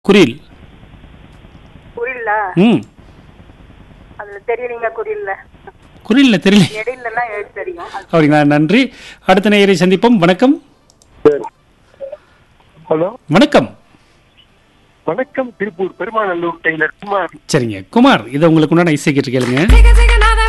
குரில். குரில்லா? ம். அதுல தெரியலீங்க குரில்ல. குரில்ல தெரியல. நெடில்லாம் எழுத தெரியும். அப்படிங்களா? நன்றி. அடுத்த நேயரை சந்திப்போம். வணக்கம். ஹலோ, வணக்கம். வணக்கம். திருப்பூர் பெருமாநல்லூர் டெய்லர் குமார். சரிங்க குமார், இதை உங்களுக்கு உண்டான இசை கேட்டு கேளுங்க.